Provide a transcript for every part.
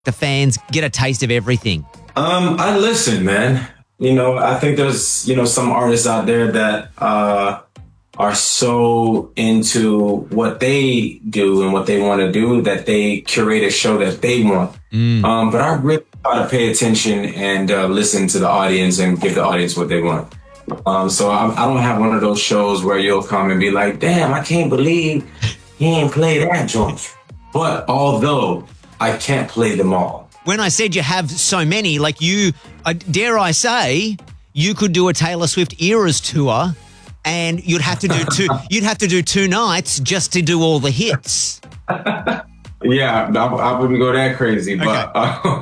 the fans get a taste of everything? I listen, man. You know, I think there's, you know, some artists out there that are so into what they do and what they want to do that they curate a show that they want. But I really try to pay attention and listen to the audience and give the audience what they want. So I don't have one of those shows where you'll come and be like, damn, I can't believe he ain't play that joint. But although I can't play them all. When I said you have so many, like you, dare I say, you could do a Taylor Swift Eras tour and you'd have to do two nights just to do all the hits. Yeah, I wouldn't go that crazy, but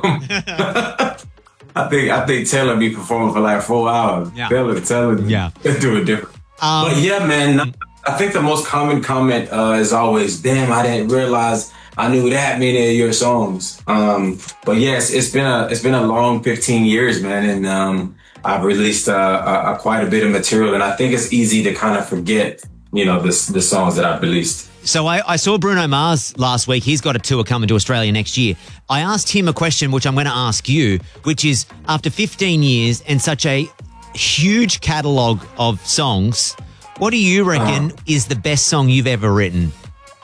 I think Taylor be performing for like 4 hours. Yeah. Taylor, Yeah. do it different. But yeah, man, I think the most common comment is always, "Damn, I didn't realize I knew that many of your songs." But yes, it's been a long 15 years, man, and I've released quite a bit of material, and I think it's easy to kind of forget, you know, the songs that I've released. So I saw Bruno Mars last week. He's got a tour coming to Australia next year. I asked him a question, which I'm going to ask you, which is, after 15 years and such a huge catalogue of songs, what do you reckon is the best song you've ever written?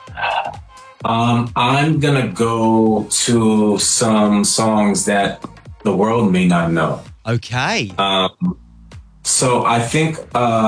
I'm going to go to some songs that the world may not know. Okay. So I think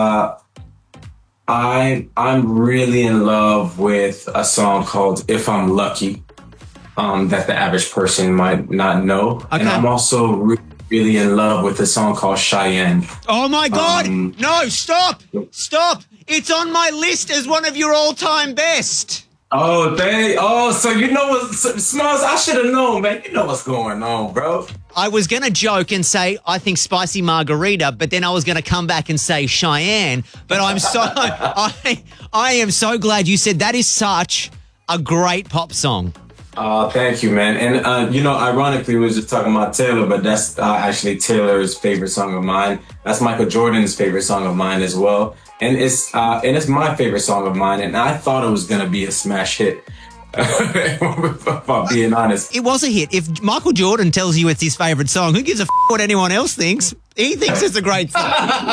I'm really in love with a song called "If I'm Lucky," that the average person might not know. Okay. And I'm also really in love with a song called "Cheyenne." Oh my God! No, stop! Stop! It's on my list as one of your all-time best. So you know what, Smalls, I should have known, man. You know what's going on, bro. I was going to joke and say, I think Spicy Margarita, but then I was going to come back and say Cheyenne. But I am so glad you said that is such a great pop song. Thank you, man. And, you know, ironically, we were just talking about Taylor, but that's actually Taylor's favorite song of mine. That's Michael Jordan's favorite song of mine as well. And it's my favorite song of mine. And I thought it was going to be a smash hit. If I'm being honest. It was a hit. If Michael Jordan tells you it's his favorite song, who gives a what anyone else thinks? He thinks it's a great song.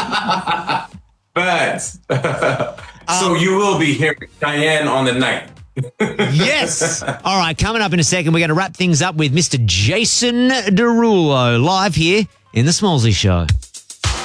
Facts. So you will be hearing Cheyenne on the night. Yes. All right, coming up in a second, we're going to wrap things up with Mr. Jason Derulo live here in The Smallsy Show.